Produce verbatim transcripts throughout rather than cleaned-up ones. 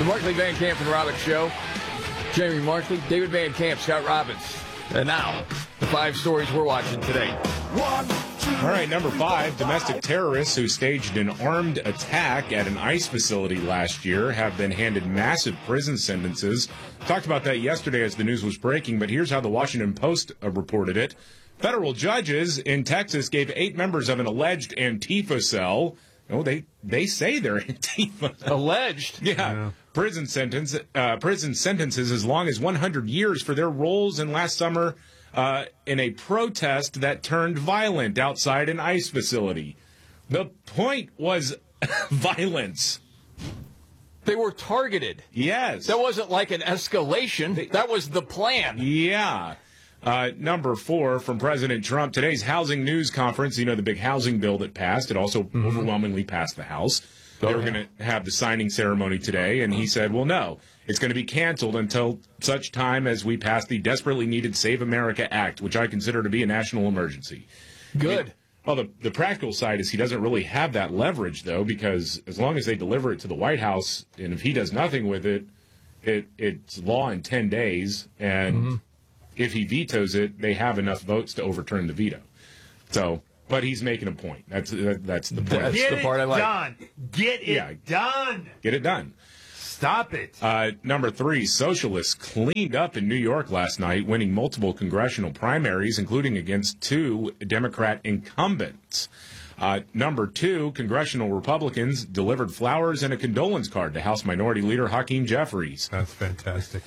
The Markley, Van Camp, and Robbins Show. Jamie Markley, David Van Camp, Scott Robbins. And now, the five stories we're watching today. One, two, All right, number five, domestic terrorists who staged an armed attack at an ICE facility last year have been handed massive prison sentences. Talked about that yesterday as the news was breaking, but here's how the Washington Post uh, reported it. Federal judges in Texas gave eight members of an alleged Antifa cell. Oh, they they say they're Antifa. Alleged? Yeah. Yeah. Prison sentence, uh, prison sentences as long as one hundred years for their roles in last summer uh, in a protest that turned violent outside an ICE facility. The point was violence. They were targeted. Yes. That wasn't like an escalation. That was the plan. Yeah. Uh, number four from President Trump, today's housing news conference, you know, the big housing bill that passed. It also mm-hmm. overwhelmingly passed the House. They Oh, were yeah. going to have the signing ceremony today, and he said, well, no, it's going to be canceled until such time as we pass the desperately needed Save America Act, which I consider to be a national emergency. Good. It- well, the, the practical side is he doesn't really have that leverage, though, because as long as they deliver it to the White House, and if he does nothing with it, it it's law in ten days, and Mm-hmm. if he vetoes it, they have enough votes to overturn the veto. So, but he's making a point. That's that, that's the point. That's Get the part it I like. done. Get it Yeah. done. Get it done. Stop it. Uh, number three, socialists cleaned up in New York last night, winning multiple congressional primaries, including against two Democrat incumbents. Uh, number two, congressional Republicans delivered flowers and a condolence card to House Minority Leader Hakeem Jeffries. That's fantastic.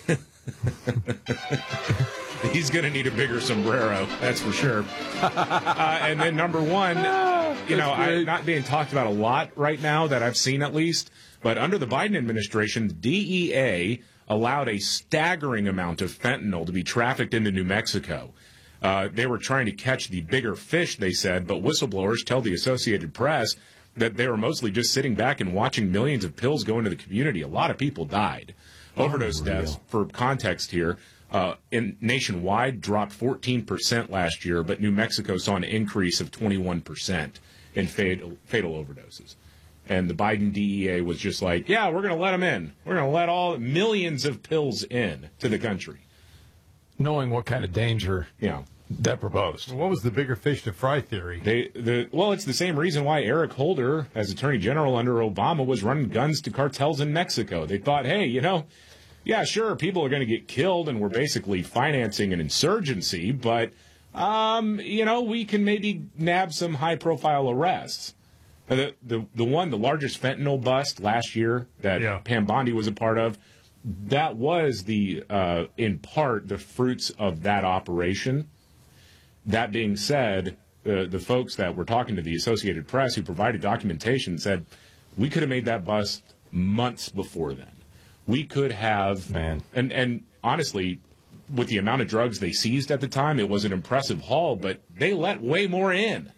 He's going to need a bigger sombrero, that's for sure. Uh, and then number one, you know, I, not being talked about a lot right now that I've seen at least, but under the Biden administration, D E A allowed a staggering amount of fentanyl to be trafficked into New Mexico. Uh, they were trying to catch the bigger fish, they said, but whistleblowers tell the Associated Press that they were mostly just sitting back and watching millions of pills go into the community. A lot of people died. Overdose deaths, for context here, uh, in nationwide dropped fourteen percent last year, but New Mexico saw an increase of twenty-one percent in fatal, fatal overdoses. And the Biden D E A was just like, yeah, we're going to let them in. We're going to let all millions of pills in to the country. Knowing what kind of danger You know, that proposed. What was the bigger fish to fry theory? they the well, it's the same reason why Eric Holder, as Attorney General under Obama, was running guns to cartels in Mexico. They thought, hey, you know, yeah, sure, people are going to get killed, and we're basically financing an insurgency, but um, you know, we can maybe nab some high-profile arrests. Uh, The, the the one, the largest fentanyl bust last year that Yeah. Pam Bondi was a part of, that was the uh, in part the fruits of that operation. That being said, the the folks that were talking to the Associated Press who provided documentation said we could have made that bust months before then. We could have, Man. and and honestly, with the amount of drugs they seized at the time, it was an impressive haul, but they let way more in.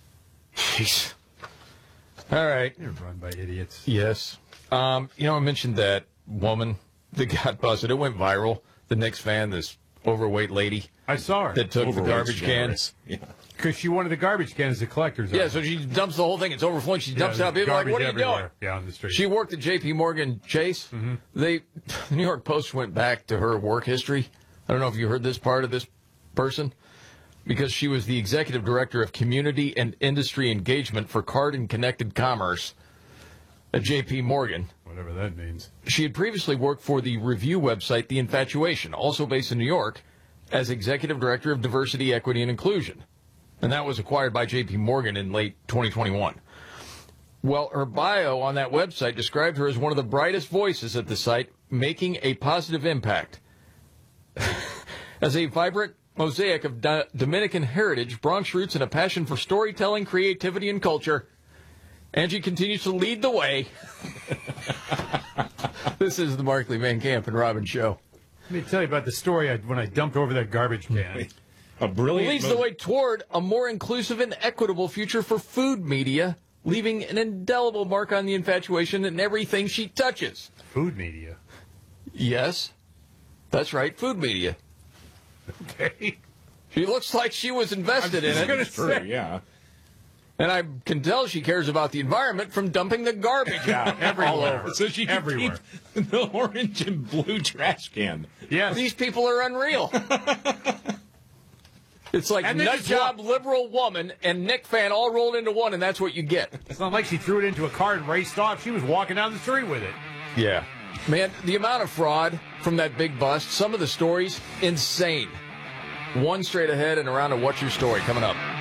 Jeez. All right. You're run by idiots. Yes. Um, you know, I mentioned that woman that got busted. It went viral. The Knicks fan, this overweight lady I saw her. that took the Overweight's garbage can. generous. Yeah. Because she wanted the garbage can as a collector's Yeah, item. so she dumps the whole thing. It's overflowing. She dumps Yeah, it out. People are like, garbage what are you everywhere. doing? Yeah, on the street. She worked at J P Morgan Chase. Mm-hmm. They, the New York Post went back to her work history. I don't know if you heard this part of this person, because she was the executive director of community and industry engagement for card and connected commerce at J P Morgan. Whatever that means. She had previously worked for the review website The Infatuation, also based in New York, as executive director of diversity, equity, and inclusion. And that was acquired by J P Morgan in late twenty twenty-one. Well, her bio on that website described her as one of the brightest voices at the site, making a positive impact. As a vibrant mosaic of Do- Dominican heritage, Bronx roots, and a passion for storytelling, creativity, and culture, Angie continues to lead the way. This is the Markley, Van Camp, and Robbins Show. Let me tell you about the story I, when I dumped over that garbage can. A brilliant Leads the way toward a more inclusive and equitable future for food media, leaving an indelible mark on the infatuation in everything she touches. Food media. Yes, that's right, food media. Okay. She looks like she was invested in just it. gonna True, say. yeah. And I can tell she cares about the environment from dumping the garbage out all over. So she can Everywhere. keep the orange and blue trash can. Yes. These people are unreal. It's like And then nut just job, walk- liberal woman, and Nick fan all rolled into one, and that's what you get. It's not like she threw it into a car and raced off. She was walking down the street with it. Yeah. Man, the amount of fraud from that big bust, some of the stories, insane. One straight ahead and around to What's Your Story coming up.